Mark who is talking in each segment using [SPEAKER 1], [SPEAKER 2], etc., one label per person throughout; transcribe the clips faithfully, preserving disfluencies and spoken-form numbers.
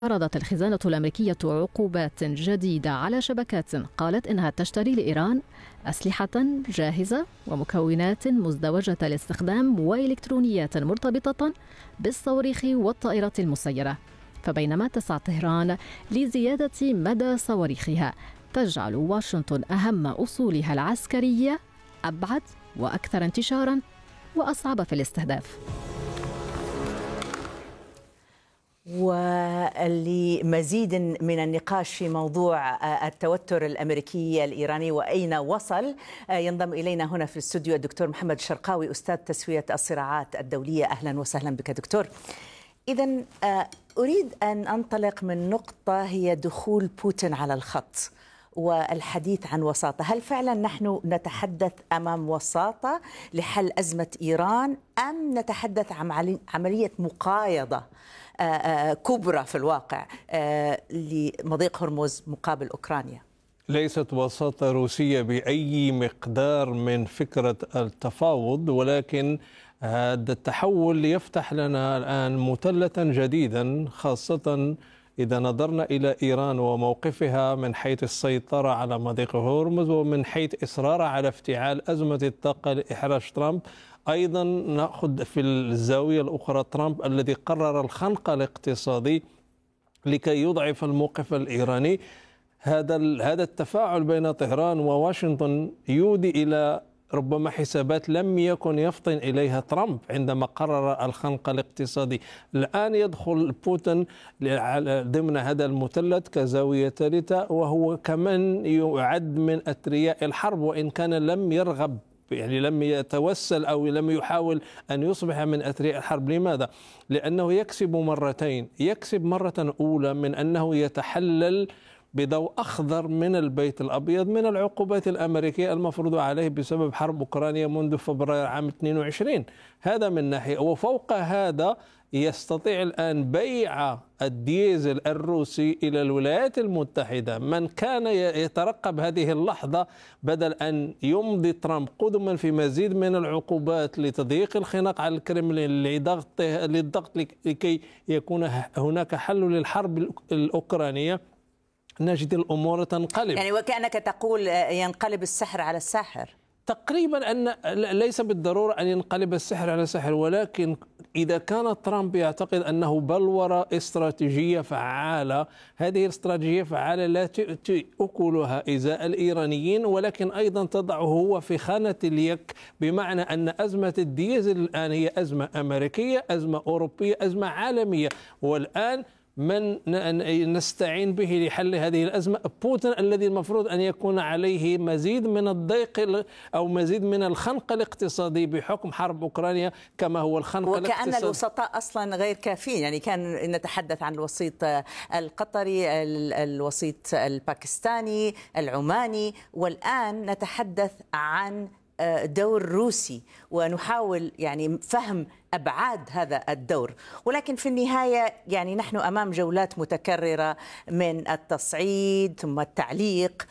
[SPEAKER 1] فرضت الخزانة الأمريكية عقوبات جديدة على شبكات قالت إنها تشتري لإيران أسلحة جاهزة ومكونات مزدوجة الاستخدام وإلكترونيات مرتبطة بالصواريخ والطائرات المسيرة. فبينما تسعى طهران لزيادة مدى صواريخها، تجعل واشنطن أهم أصولها العسكرية أبعد وأكثر انتشارا وأصعب في الاستهداف.
[SPEAKER 2] ولمزيد من النقاش في موضوع التوتر الأمريكي الإيراني وأين وصل، ينضم إلينا هنا في الاستوديو الدكتور محمد شرقاوي أستاذ تسوية الصراعات الدولية. أهلا وسهلا بك دكتور. إذن أريد أن أنطلق من نقطة هي دخول بوتين على الخط والحديث عن وساطة. هل فعلا نحن نتحدث أمام وساطة لحل أزمة إيران أم نتحدث عن عملية مقايضة كبرى في الواقع لمضيق هرمز مقابل أوكرانيا؟
[SPEAKER 3] ليست وساطة روسية بأي مقدار من فكرة التفاوض، ولكن هذا التحول يفتح لنا الآن مثلثا جديدا، خاصة إذا نظرنا إلى إيران وموقفها من حيث السيطرة على مضيق هرمز ومن حيث إصرارها على افتعال أزمة الطاقة لإحراج ترامب. أيضا نأخذ في الزاوية الأخرى ترامب الذي قرر الخنق الاقتصادي لكي يضعف الموقف الإيراني. هذا هذا التفاعل بين طهران وواشنطن يودي إلى ربما حسابات لم يكن يفطن إليها ترامب عندما قرر الخنق الاقتصادي. الآن يدخل بوتين ضمن هذا المثلث كزاوية ثالثة، وهو كمان يعد من أثرياء الحرب، وإن كان لم يرغب يعني لم يتوسل أو لم يحاول أن يصبح من أثرياء الحرب. لماذا؟ لأنه يكسب مرتين. يكسب مرة أولى من أنه يتحلل بضوء أخضر من البيت الأبيض من العقوبات الأمريكية المفروضة عليه بسبب حرب أوكرانيا منذ فبراير عام اثنين وعشرين. هذا من ناحية، وفوق هذا يستطيع الآن بيع الديزل الروسي إلى الولايات المتحدة. من كان يترقب هذه اللحظة بدل أن يمضي ترامب قدما في مزيد من العقوبات لتضييق الخناق على الكرملين لضغط للضغط لكي يكون هناك حل للحرب الأوكرانية، نجد الأمور تنقلب.
[SPEAKER 2] يعني وكأنك تقول ينقلب السحر على الساحر.
[SPEAKER 3] تقريبا أن ليس بالضرورة أن ينقلب السحر على الساحر، ولكن إذا كان ترامب يعتقد أنه بلورة استراتيجية فعالة، هذه الاستراتيجية فعالة لا تؤتي أكلها إزاء الإيرانيين، ولكن أيضا تضعه هو في خانة اليك، بمعنى أن أزمة الديزل الآن هي أزمة أمريكية، أزمة أوروبية، أزمة عالمية، والآن من نستعين به لحل هذه الأزمة بوتين الذي المفروض أن يكون عليه مزيد من الضيق أو مزيد من الخنق الاقتصادي بحكم حرب أوكرانيا كما هو الخنق الاقتصادي.
[SPEAKER 2] وكأن الوسطاء أصلا غير كافيين، يعني كان نتحدث عن الوسيط القطري، الوسيط الباكستاني، العماني، والآن نتحدث عن دور روسي ونحاول يعني فهم أبعاد هذا الدور. ولكن في النهاية يعني نحن أمام جولات متكررة من التصعيد ثم التعليق،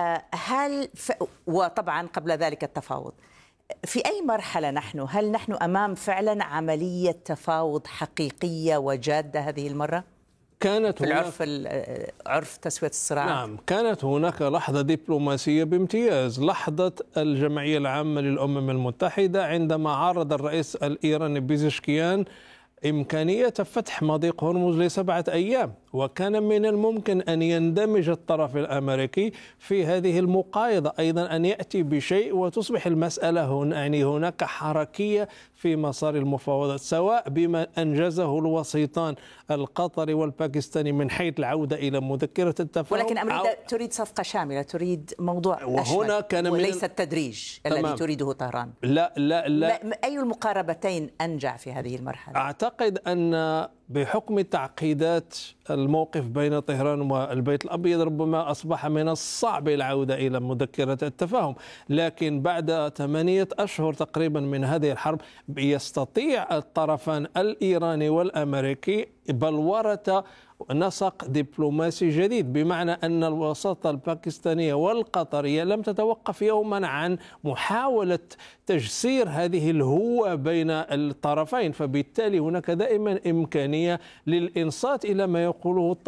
[SPEAKER 2] هل ف... وطبعا قبل ذلك التفاوض. في أي مرحلة نحن؟ هل نحن أمام فعلا عملية تفاوض حقيقية وجادة هذه المرة؟
[SPEAKER 3] كانت
[SPEAKER 2] في العرف عرف تسوية الصراعات.
[SPEAKER 3] نعم، كانت هناك لحظة دبلوماسية بامتياز، لحظة الجمعية العامة للأمم المتحدة عندما عارض الرئيس الإيراني بيزشكيان إمكانية فتح مضيق هرمز لسبعة أيام، وكان من الممكن أن يندمج الطرف الأمريكي في هذه المقايضة، أيضا أن يأتي بشيء وتصبح المسألة هنا يعني هناك حركية في مسار المفاوضات، سواء بما أنجزه الوسيطان القطري والباكستاني من حيث العودة إلى مذكرة التفاهم.
[SPEAKER 2] ولكن أمريكا تريد صفقة شاملة، تريد موضوع
[SPEAKER 3] وهنا كان
[SPEAKER 2] وليس التدريج الذي تريده طهران.
[SPEAKER 3] لا لا لا.
[SPEAKER 2] أي المقاربتين أنجع في هذه المرحلة؟
[SPEAKER 3] أعتقد أن بحكم تعقيدات الموقف بين طهران والبيت الأبيض ربما أصبح من الصعب العودة إلى مذكرة التفاهم، لكن بعد ثمانية أشهر تقريبا من هذه الحرب يستطيع الطرفان الإيراني والأمريكي بلورة نسق دبلوماسي جديد، بمعنى أن الوساطة الباكستانية والقطرية لم تتوقف يوما عن محاولة تجسير هذه الهوة بين الطرفين، فبالتالي هناك دائما إمكانية للإنصات إلى ما يقوله